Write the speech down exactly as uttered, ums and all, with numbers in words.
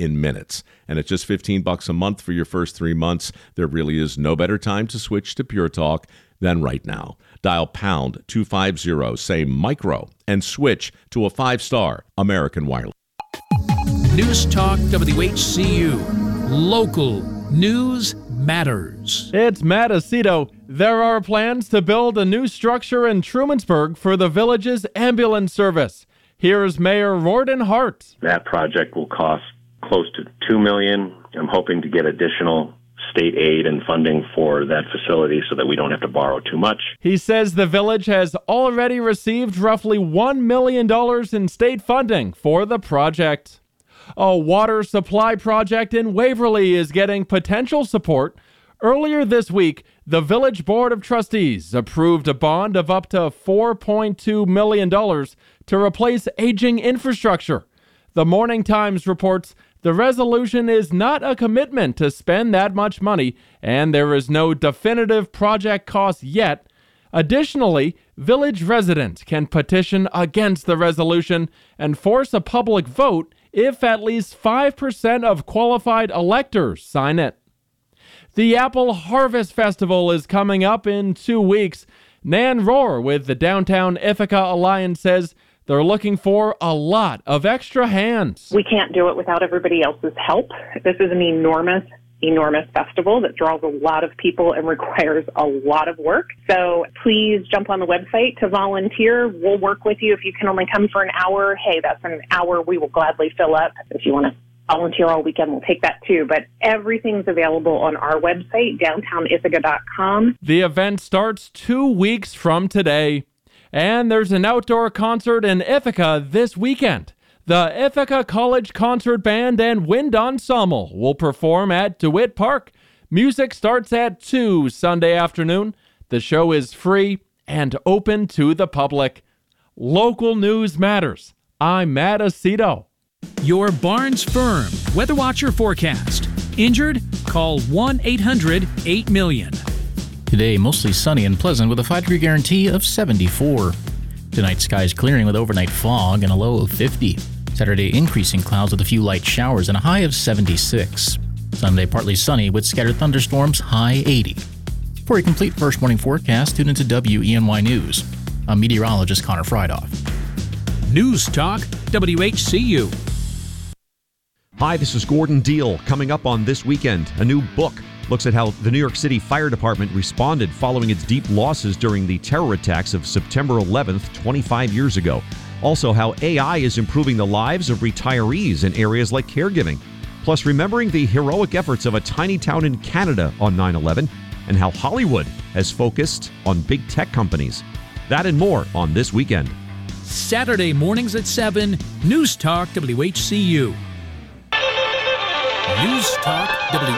in minutes. And at just fifteen bucks a month for your first three months, there really is no better time to switch to Pure Talk than right now. Dial pound two fifty, say micro, and switch to a five-star American Wireless. News Talk W H C U. Local news matters. It's Matt Aceto. There are plans to build a new structure in Trumansburg for the village's ambulance service. Here's Mayor Rorden Hart. That project will cost close to two million dollars. I'm hoping to get additional state aid and funding for that facility so that we don't have to borrow too much. He says the village has already received roughly one million dollars in state funding for the project. A water supply project in Waverly is getting potential support. Earlier this week, the Village Board of Trustees approved a bond of up to four point two million dollars to replace aging infrastructure. The Morning Times reports the resolution is not a commitment to spend that much money, and there is no definitive project cost yet. Additionally, village residents can petition against the resolution and force a public vote if at least five percent of qualified electors sign it. The Apple Harvest Festival is coming up in two weeks. Nan Rohr with the Downtown Ithaca Alliance says they're looking for a lot of extra hands. We can't do it without everybody else's help. This is an enormous, enormous festival that draws a lot of people and requires a lot of work. So please jump on the website to volunteer. We'll work with you. If you can only come for an hour, hey, that's an hour we will gladly fill up. If you want to volunteer all weekend, we'll take that too. But everything's available on our website, downtown ithaca dot com. The event starts two weeks from today. And there's an outdoor concert in Ithaca this weekend. The Ithaca College Concert Band and Wind Ensemble will perform at DeWitt Park. Music starts at two Sunday afternoon. The show is free and open to the public. Local news matters. I'm Matt Aceto. Your Barnes Firm Weather Watcher forecast. Injured? Call one eight hundred eight million. Today, mostly sunny and pleasant with a five-degree guarantee of seventy-four. Tonight, skies clearing with overnight fog and a low of fifty. Saturday, increasing clouds with a few light showers and a high of seventy-six. Sunday, partly sunny with scattered thunderstorms, high eighty. For a complete first morning forecast, tune into W E N Y News. I'm meteorologist Connor Friedoff. News Talk W H C U. Hi, this is Gordon Deal. Coming up on This Weekend, a new book looks at how the New York City Fire Department responded following its deep losses during the terror attacks of September eleventh, twenty-five years ago. Also, how A I is improving the lives of retirees in areas like caregiving. Plus, remembering the heroic efforts of a tiny town in Canada on nine eleven, and how Hollywood has focused on big tech companies. That and more on This Weekend. Saturday mornings at seven, News Talk W H C U. News Talk W